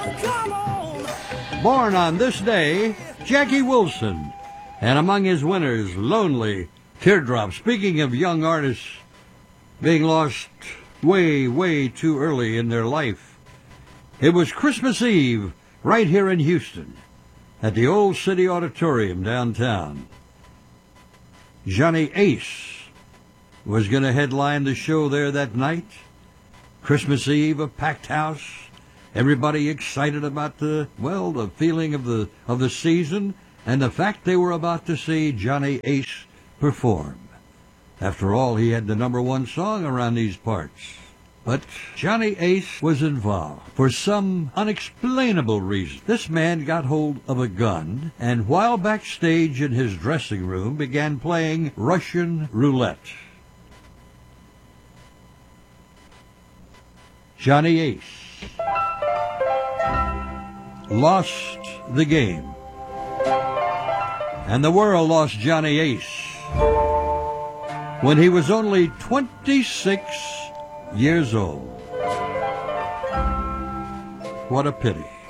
Born on this day, Jackie Wilson, and among his winners, Lonely, Teardrop. Speaking of young artists being lost way, way too early in their life, it was Christmas Eve right here in Houston at the Old City Auditorium downtown. Johnny Ace was going to headline the show there that night. Christmas Eve, a packed house, everybody excited about the feeling of the season and the fact they were about to see Johnny Ace perform. After all, he had the #1 song around these parts. But Johnny Ace was involved for some unexplainable reason. This man got hold of a gun and while backstage in his dressing room began playing Russian roulette. Johnny Ace lost the game. And the world lost Johnny Ace when he was only 26 years old. What a pity.